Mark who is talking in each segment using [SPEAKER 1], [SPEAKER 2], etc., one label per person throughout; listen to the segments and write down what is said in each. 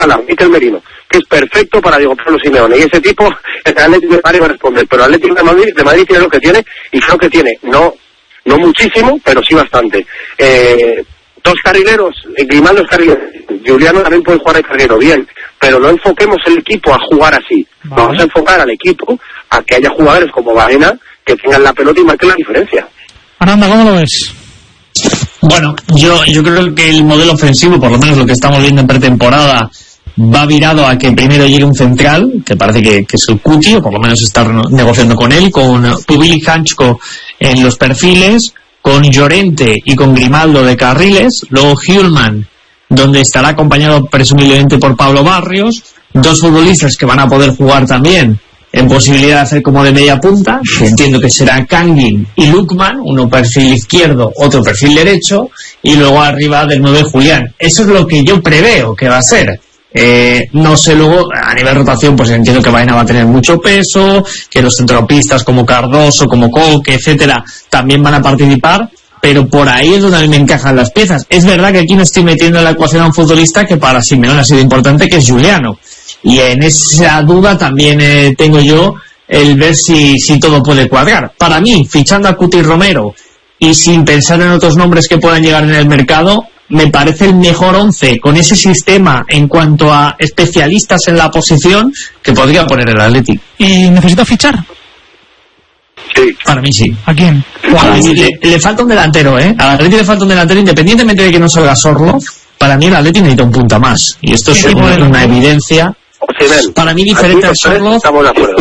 [SPEAKER 1] Mikel Merino, que es perfecto para Diego Pablo Simeone, y ese tipo, el Atlético de Madrid va a responder, pero el Atlético de Madrid tiene lo que tiene, y creo que tiene, no muchísimo, pero sí bastante. Dos carrileros, Grimaldo es carrilero, Juliano también puede jugar de carrilero, bien, pero no enfoquemos el equipo a jugar así. Vale. Vamos a enfocar al equipo a que haya jugadores como Baena que tengan la pelota y marquen la diferencia.
[SPEAKER 2] Aranda, ¿cómo lo ves?
[SPEAKER 3] Bueno, yo creo que el modelo ofensivo, por lo menos lo que estamos viendo en pretemporada, va virado a que primero llegue un central, que parece que es el Cuti, o por lo menos estar negociando con él, con Tubil y Hanchko en los perfiles, con Llorente y con Grimaldo de carriles, luego Hjulman, donde estará acompañado presumiblemente por Pablo Barrios, dos futbolistas que van a poder jugar también en posibilidad de hacer como de media punta, que entiendo que será Kangin y Lukman, uno perfil izquierdo, otro perfil derecho, y luego arriba del 9 Julián. Eso es lo que yo preveo que va a ser. No sé luego, a nivel rotación, pues entiendo que Baena va a tener mucho peso, que los centrocampistas como Cardoso, como Koke, etcétera, también van a participar, pero por ahí es donde a mí me encajan las piezas. Es verdad que aquí no estoy metiendo en la ecuación a un futbolista que para Simeone ha sido importante, que es Juliano. Y en esa duda también tengo yo el ver si todo puede cuadrar. Para mí, fichando a Cuti Romero y sin pensar en otros nombres que puedan llegar en el mercado, me parece el mejor 11 con ese sistema en cuanto a especialistas en la posición que podría poner el Atlético.
[SPEAKER 2] ¿Y necesita fichar?
[SPEAKER 1] Sí.
[SPEAKER 3] Para mí sí.
[SPEAKER 2] ¿A quién?
[SPEAKER 3] Para mí le falta un delantero, Al Atlético le falta un delantero, independientemente de que no salga Sorloth. Para mí el Atlético necesita un punta más. Y esto es una evidencia. Para mí diferente al Sorloth.
[SPEAKER 1] Estamos de acuerdo.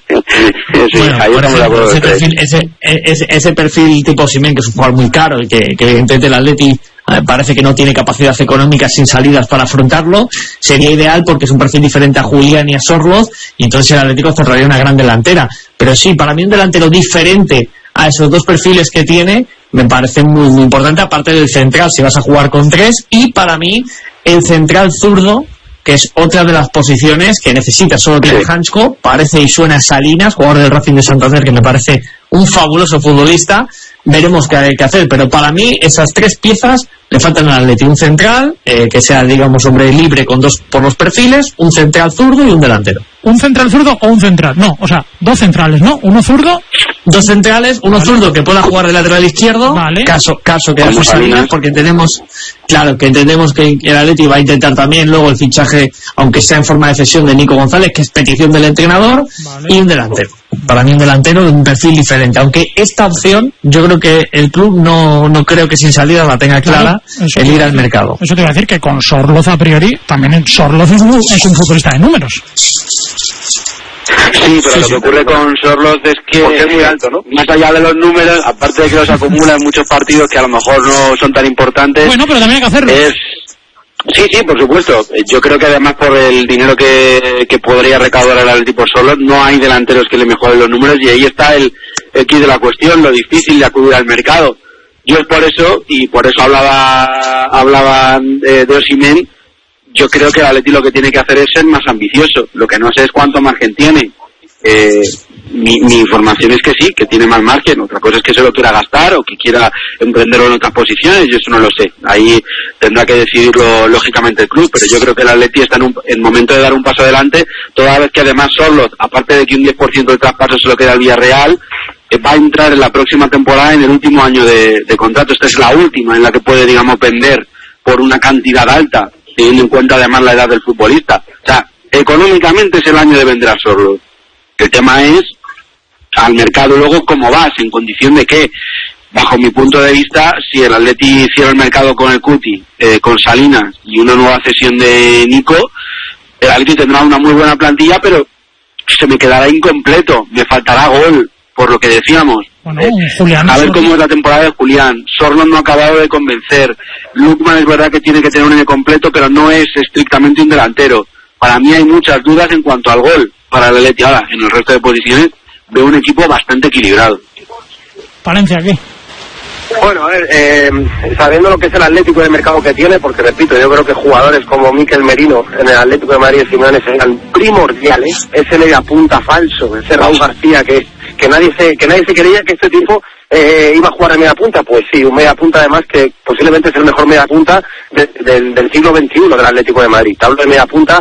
[SPEAKER 3] Ese perfil tipo Osimhen, que es un jugador muy caro y que evidentemente el Atleti parece que no tiene capacidad económica sin salidas para afrontarlo, sería ideal porque es un perfil diferente a Julián y a Sorloth, y entonces el Atlético cerraría una gran delantera. Pero sí, para mí un delantero diferente a esos dos perfiles que tiene me parece muy, muy importante, aparte del central si vas a jugar con tres, y para mí el central zurdo, que es otra de las posiciones que necesita, solo tiene Hanchko, parece y suena a Salinas, jugador del Racing de Santander, que me parece un fabuloso futbolista. Veremos qué hay que hacer, pero para mí esas tres piezas le faltan al Atleti: un central que sea, digamos, hombre libre con dos por los perfiles, un central zurdo y un delantero.
[SPEAKER 2] ¿Un central zurdo o un central? No, o sea, dos centrales, ¿no? Uno zurdo,
[SPEAKER 3] dos centrales, uno zurdo que pueda jugar de lateral izquierdo,
[SPEAKER 2] vale.
[SPEAKER 3] caso que hace Salinas, porque entendemos que el Atleti va a intentar también luego el fichaje, aunque sea en forma de cesión, de Nico González, que es petición del entrenador, vale. Y un delantero. Para mí un delantero de un perfil diferente, aunque esta opción yo creo que el club no creo que sin salida la tenga clara, el ir al mercado.
[SPEAKER 2] Eso te iba a decir, que con Sorloth a priori también Sorloth es un futbolista de números.
[SPEAKER 4] Sí, pero lo que ocurre con Sorloth es que
[SPEAKER 1] es muy alto, ¿no?
[SPEAKER 4] Más allá de los números, aparte de que los acumula en muchos partidos que a lo mejor no son tan importantes,
[SPEAKER 2] bueno, pero también hay que hacerlo.
[SPEAKER 4] Sí, por supuesto. Yo creo que además por el dinero que podría recaudar el Atlético Sorloth, no hay delanteros que le mejoren los números, y ahí está el quid de la cuestión, lo difícil de acudir al mercado. Yo es por eso hablaba de Osimhen. Yo creo que el Atlético lo que tiene que hacer es ser más ambicioso. Lo que no sé es cuánto margen tiene. Mi información es que sí, que tiene más margen. Otra cosa es que se lo quiera gastar o que quiera emprenderlo en otras posiciones, yo eso no lo sé. Ahí tendrá que decidirlo lógicamente el club, pero yo creo que el Atleti está en el momento de dar un paso adelante, toda vez que además Sorloth, aparte de que un 10% del traspaso se lo queda al Villarreal, va a entrar en la próxima temporada en el último año de contrato. Esta es la última en la que puede, digamos, vender por una cantidad alta, teniendo en cuenta además la edad del futbolista. O sea, económicamente es el año de vender a Sorloth. El tema es al mercado luego cómo vas, en condición de que, bajo mi punto de vista, si el Atleti hiciera el mercado con el Cuti, con Salinas y una nueva cesión de Nico, el Atleti tendrá una muy buena plantilla, pero se me quedará incompleto, me faltará gol, por lo que decíamos.
[SPEAKER 2] Bueno, Julián,
[SPEAKER 4] a ver cómo es la temporada de Julián. Sorloth no ha acabado de convencer. Lukman es verdad que tiene que tener un N completo, pero no es estrictamente un delantero. Para mí hay muchas dudas en cuanto al gol para el Atleti. Ahora, en el resto de posiciones veo un equipo bastante equilibrado.
[SPEAKER 2] Palencia, ¿qué?
[SPEAKER 1] Bueno, a ver, sabiendo lo que es el Atlético de mercado que tiene, porque repito, yo creo que jugadores como Mikel Merino en el Atlético de Madrid y Simeone serían primordiales. Ese media punta falso, ese Raúl García que nadie se creía que este tipo iba a jugar a media punta. Pues sí, un media punta además que posiblemente es el mejor media punta del siglo XXI del Atlético de Madrid. Hablo de media punta